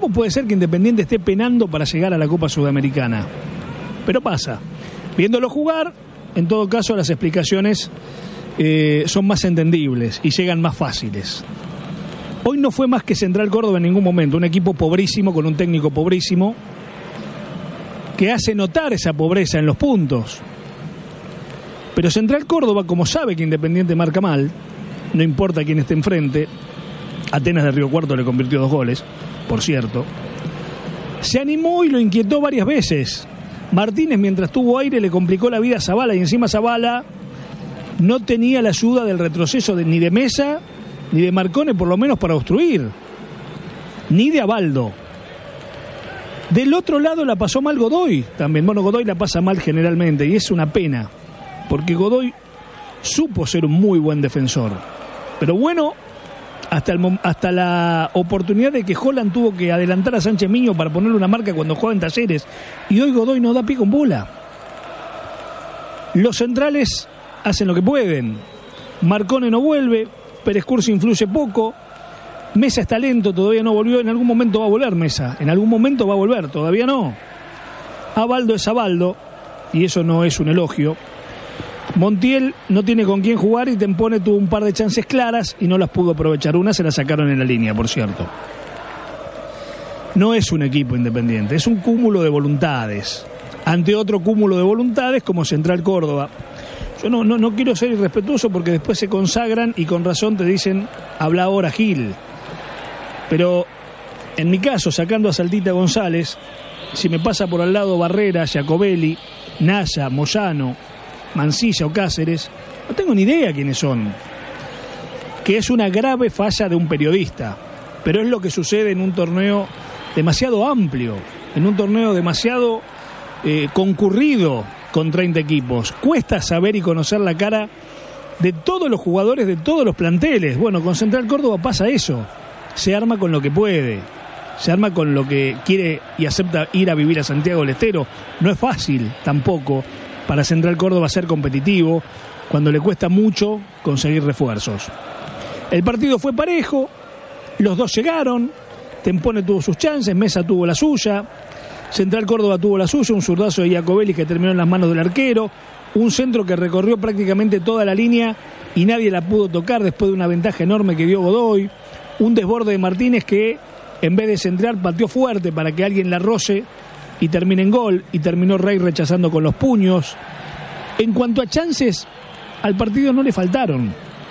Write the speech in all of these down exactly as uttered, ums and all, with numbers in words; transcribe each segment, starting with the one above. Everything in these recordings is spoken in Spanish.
¿cómo puede ser que Independiente esté penando para llegar a la Copa Sudamericana? Pero pasa. Viéndolo jugar, en todo caso las explicaciones eh, son más entendibles y llegan más fáciles. Hoy no fue más que Central Córdoba en ningún momento, un equipo pobrísimo, con un técnico pobrísimo, que hace notar esa pobreza en los puntos. Pero Central Córdoba, como sabe que Independiente marca mal, no importa quién esté enfrente, Atenas de Río Cuarto le convirtió dos goles, por cierto, se animó y lo inquietó varias veces. Martínez, mientras tuvo aire, le complicó la vida a Zabala, y encima Zabala no tenía la ayuda del retroceso de, ni de Mesa ni de Marcone, por lo menos para obstruir, ni de Abaldo. Del otro lado la pasó mal Godoy también. Bueno, Godoy la pasa mal generalmente y es una pena, porque Godoy supo ser un muy buen defensor, pero bueno, hasta, el, hasta la oportunidad de que Holland tuvo que adelantar a Sánchez Miño para ponerle una marca cuando juega en Talleres, y hoy Godoy no da pie con bola. Los centrales hacen lo que pueden. Marcone no vuelve, Pérez Cursi influye poco, Mesa está lento, todavía no volvió. En algún momento va a volver Mesa, en algún momento va a volver, todavía no. Abaldo es Abaldo, y eso no es un elogio. Montiel no tiene con quién jugar y Tempone tuvo un par de chances claras y no las pudo aprovechar. Una se la sacaron en la línea, por cierto. No es un equipo Independiente, es un cúmulo de voluntades, ante otro cúmulo de voluntades como Central Córdoba. Yo no, no, no quiero ser irrespetuoso porque después se consagran y con razón te dicen, habla ahora Gil. Pero en mi caso, sacando a Saltita González, si me pasa por al lado Barrera, Giacobelli, Naya, Moyano, Mancilla o Cáceres, no tengo ni idea quiénes son. Que es una grave falla de un periodista, pero es lo que sucede en un torneo demasiado amplio, en un torneo demasiado eh, concurrido, con treinta equipos. Cuesta saber y conocer la cara de todos los jugadores de todos los planteles. Bueno, con Central Córdoba pasa eso. Se arma con lo que puede, se arma con lo que quiere y acepta ir a vivir a Santiago del Estero. No es fácil tampoco para Central Córdoba ser competitivo cuando le cuesta mucho conseguir refuerzos. El partido fue parejo, los dos llegaron, Tempone tuvo sus chances, Mesa tuvo la suya, Central Córdoba tuvo la suya, un zurdazo de Giacobelli que terminó en las manos del arquero, un centro que recorrió prácticamente toda la línea y nadie la pudo tocar después de una ventaja enorme que dio Godoy, un desborde de Martínez que en vez de centrar pateó fuerte para que alguien la roce y termine en gol, y terminó Rey rechazando con los puños. En cuanto a chances, al partido no le faltaron.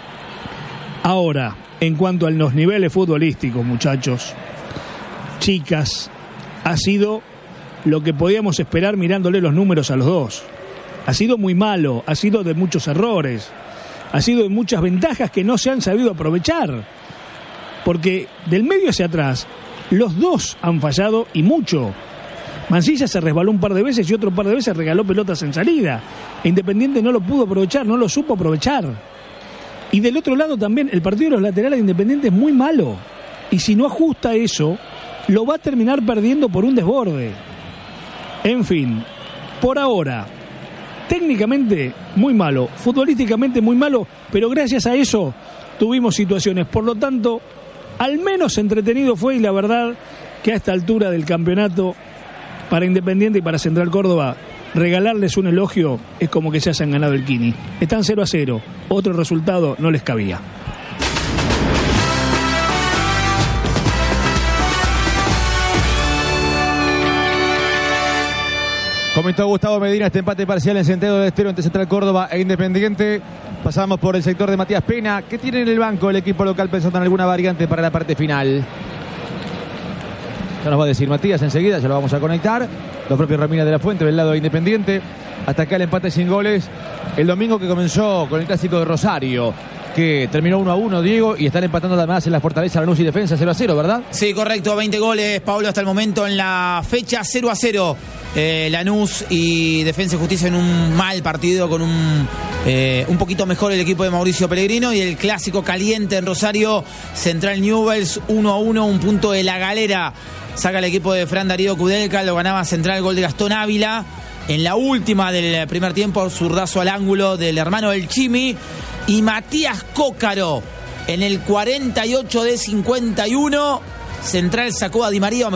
Ahora, en cuanto a los niveles futbolísticos, muchachos, chicas, ha sido lo que podíamos esperar mirándole los números a los dos. Ha sido muy malo, ha sido de muchos errores, ha sido de muchas ventajas que no se han sabido aprovechar, porque del medio hacia atrás los dos han fallado y mucho. Mancilla se resbaló un par de veces y otro par de veces regaló pelotas en salida. Independiente no lo pudo aprovechar, no lo supo aprovechar. Y del otro lado también, el partido de los laterales de Independiente es muy malo. Y si no ajusta eso, lo va a terminar perdiendo por un desborde. En fin, por ahora, técnicamente muy malo, futbolísticamente muy malo, pero gracias a eso tuvimos situaciones. Por lo tanto, al menos entretenido fue, y la verdad que a esta altura del campeonato, para Independiente y para Central Córdoba, regalarles un elogio es como que se hayan ganado el Kini. Están cero a cero, otro resultado no les cabía. Comentó Gustavo Medina este empate parcial en Santiago del Estero entre Central Córdoba e Independiente. Pasamos por el sector de Matías Pena. ¿Qué tiene en el banco el equipo local pensando en alguna variante para la parte final? Ya nos va a decir Matías enseguida, ya lo vamos a conectar. Los propios Ramírez de la Fuente del lado de Independiente. Hasta acá el empate sin goles. El domingo que comenzó con el clásico de Rosario, que terminó uno a uno, Diego, y están empatando además en la Fortaleza Lanús y Defensa cero a cero, ¿verdad? Sí, correcto, veinte goles, Pablo, hasta el momento en la fecha, cero a cero. Eh, Lanús y Defensa y Justicia en un mal partido, con un eh, un poquito mejor el equipo de Mauricio Pellegrino, y el clásico caliente en Rosario, Central Newell's uno a uno, un punto de la galera. Saca el equipo de Fran Darío Kudelka, lo ganaba Central, gol de Gastón Ávila. En la última del primer tiempo, zurdazo al ángulo del hermano del Chimi. Y Matías Cócaro en el cuarenta y ocho de cincuenta y uno. Central sacó a Di María.